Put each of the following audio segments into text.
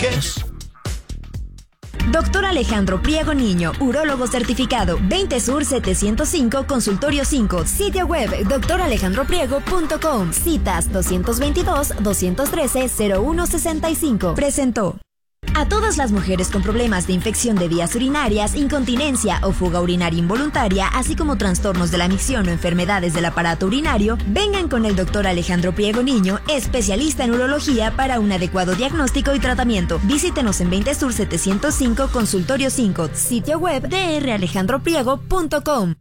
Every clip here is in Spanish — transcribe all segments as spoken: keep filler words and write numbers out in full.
¿Qué es? Doctor Alejandro Priego Niño, urólogo certificado, veinte Sur setecientos cinco, Consultorio cinco, sitio web doctor alejandro priego punto com, citas dos veintidós, doscientos trece, cero uno sesenta y cinco. Presentó. A todas las mujeres con problemas de infección de vías urinarias, incontinencia o fuga urinaria involuntaria, así como trastornos de la micción o enfermedades del aparato urinario, vengan con el doctor Alejandro Priego Niño, especialista en urología, para un adecuado diagnóstico y tratamiento. Visítenos en veinte Sur setecientos cinco, Consultorio cinco, sitio web d r alejandro priego punto com.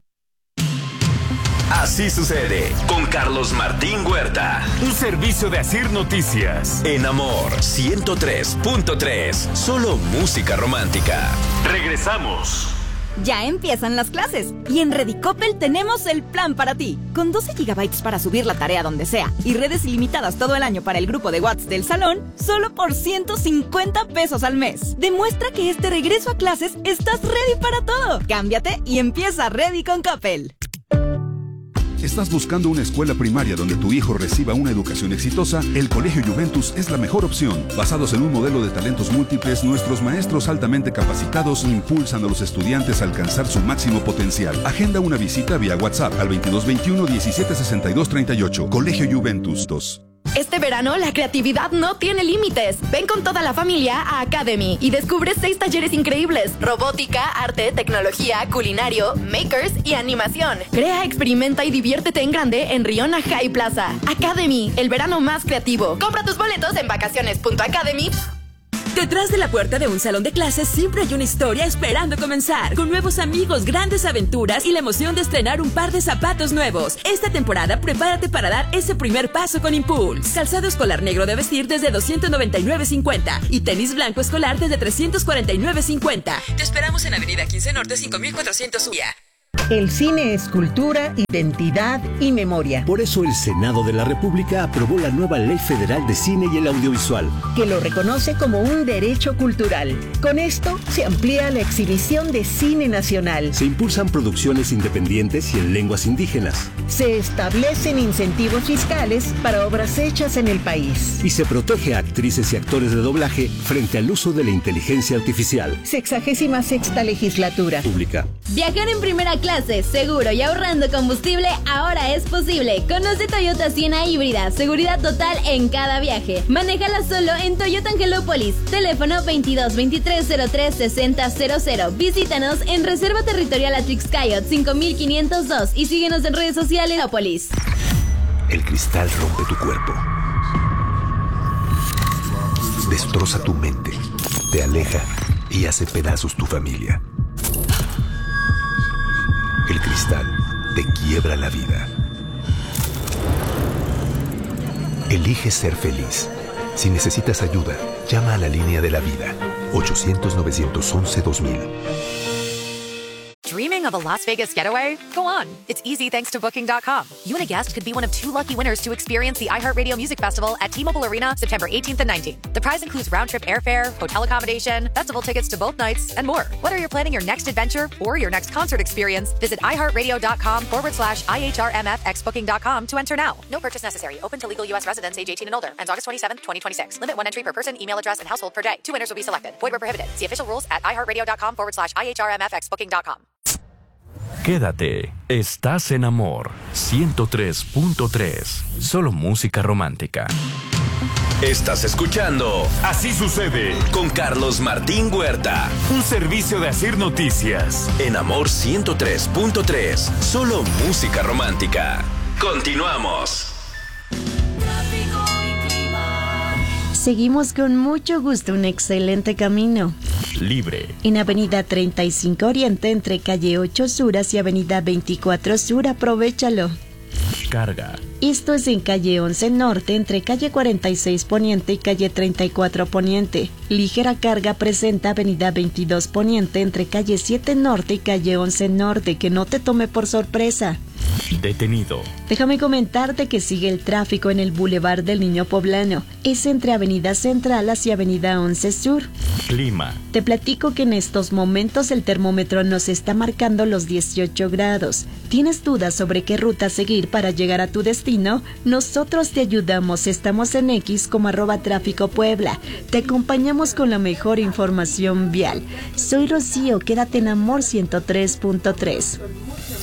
Así sucede con Carlos Martín Huerta. Un servicio de Asir Noticias. En Amor ciento tres punto tres. Solo música romántica. Regresamos. Ya empiezan las clases y en Redicopel tenemos el plan para ti. Con doce gigabytes para subir la tarea donde sea y redes ilimitadas todo el año para el grupo de WhatsApp del salón, solo por ciento cincuenta pesos al mes. Demuestra que este regreso a clases estás ready para todo. Cámbiate y empieza ready con Coppel. ¿Estás buscando una escuela primaria donde tu hijo reciba una educación exitosa? El Colegio Juventus es la mejor opción. Basados en un modelo de talentos múltiples, nuestros maestros altamente capacitados impulsan a los estudiantes a alcanzar su máximo potencial. Agenda una visita vía WhatsApp al veintidós veintiuno, diecisiete sesenta y dos treinta y ocho. Colegio Juventus dos. Este verano la creatividad no tiene límites. Ven con toda la familia a Academy y descubre seis talleres increíbles: robótica, arte, tecnología, culinario, makers y animación. Crea, experimenta y diviértete en grande en Riona High Plaza. Academy, el verano más creativo. Compra tus boletos en vacaciones punto academy. Detrás de la puerta de un salón de clases siempre hay una historia esperando comenzar, con nuevos amigos, grandes aventuras y la emoción de estrenar un par de zapatos nuevos. Esta temporada prepárate para dar ese primer paso con Impulse. Calzado escolar negro de vestir desde doscientos noventa y nueve cincuenta y tenis blanco escolar desde trescientos cuarenta y nueve cincuenta. Te esperamos en Avenida quince Norte cinco mil cuatrocientos U. El cine es cultura, identidad y memoria. Por eso el Senado de la República aprobó la nueva Ley Federal de Cine y el Audiovisual, que lo reconoce como un derecho cultural. Con esto se amplía la exhibición de cine nacional. Se impulsan producciones independientes y en lenguas indígenas. Se establecen incentivos fiscales para obras hechas en el país. Y se protege a actrices y actores de doblaje frente al uso de la inteligencia artificial. Sexagésima sexta legislatura. Pública. Viajar en primera clase, seguro y ahorrando combustible ahora es posible. Conoce Toyota Siena híbrida, seguridad total en cada viaje. Manéjala solo en Toyota Angelópolis. Teléfono veintidós veintitrés cero tres sesenta cero cero. Visítanos en Reserva Territorial Atrixcayot cinco mil quinientos dos y síguenos en redes sociales Angelópolis. El cristal rompe tu cuerpo, destroza tu mente, te aleja y hace pedazos tu familia. El cristal te quiebra la vida. Elige ser feliz. Si necesitas ayuda, llama a la línea de la vida. ochocientos, novecientos once, dos mil. Dreaming of a Las Vegas getaway? Go on. It's easy thanks to Booking dot com. You and a guest could be one of two lucky winners to experience the iHeartRadio Music Festival at T-Mobile Arena September eighteenth and nineteenth. The prize includes round-trip airfare, hotel accommodation, festival tickets to both nights, and more. Whether you're planning your next adventure or your next concert experience, visit iHeartRadio.com forward slash IHRMFX Booking dot com to enter now. No purchase necessary. Open to legal U S residents age eighteen and older. Ends August twenty-seventh, twenty twenty-six. Limit one entry per person, email address, and household per day. Two winners will be selected. Void where prohibited. See official rules at iHeartRadio.com forward slash IHRMFX Booking dot com. Quédate, estás en Amor ciento tres punto tres. Solo música romántica. Estás escuchando Así sucede con Carlos Martín Huerta. Un servicio de Asir Noticias. En Amor ciento tres punto tres. Solo música romántica. Continuamos. Seguimos con mucho gusto, un excelente camino. Libre. En Avenida treinta y cinco Oriente, entre calle ocho Sur y Avenida veinticuatro Sur, aprovéchalo. Carga. Esto es en calle once Norte, entre calle cuarenta y seis Poniente y calle treinta y cuatro Poniente. Ligera carga presenta Avenida veintidós Poniente, entre calle siete Norte y calle once Norte, que no te tome por sorpresa. Detenido. Déjame comentarte que sigue el tráfico en el Boulevard del Niño Poblano. Es entre Avenida Central hacia Avenida once Sur. Clima. Te platico que en estos momentos el termómetro nos está marcando los dieciocho grados. ¿Tienes dudas sobre qué ruta seguir para llegar a tu destino? Nosotros te ayudamos. Estamos en X como arroba tráfico Puebla. Te acompañamos con la mejor información vial. Soy Rocío, quédate en Amor ciento tres punto tres.